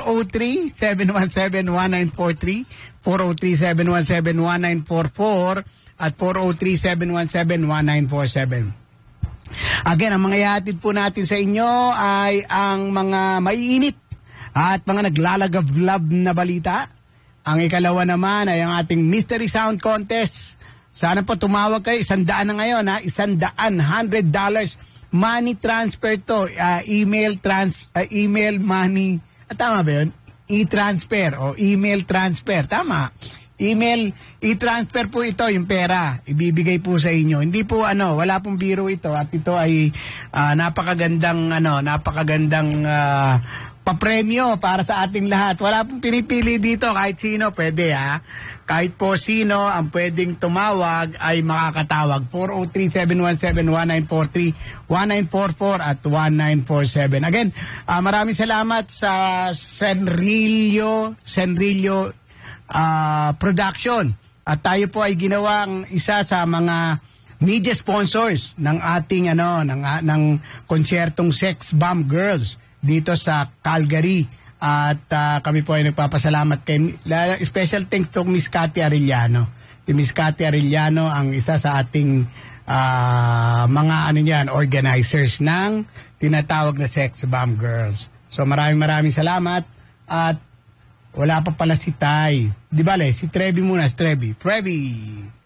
403-717-1943, 403-717-1944, at 403-717-1947. Again, ang mga ihatid po natin sa inyo ay ang mga maiinit at mga naglalagablab na balita. Ang ikalawa naman ay ang ating Mystery Sound Contest. Sana po tumawag kayo, 100 na ngayon ha, $100 money transfer to, email money, tama ba yun? E-transfer o email transfer, tama. Email, i-transfer po ito, yung pera, ibibigay po sa inyo. Hindi po wala pong biro ito at ito ay napakagandang papremyo para sa ating lahat. Wala pong pinipili dito, kahit sino pwede ha. Kahit po sino ang pwedeng tumawag ay makakatawag. 403-717-1943, 1944 at 1947. Again, maraming salamat sa Senrillo Production. At tayo po ay ginawang isa sa mga media sponsors ng ating ng konsertong Sex Bomb Girls dito sa Calgary. At kami po ay nagpapasalamat kay special thanks to Miss Cathy Arellano. Si Miss Cathy Arellano ang isa sa ating mga organizers ng tinatawag na Sex Bomb Girls. So maraming salamat. At wala pa pala si Tay. Di ba si Trevi muna, Trevi.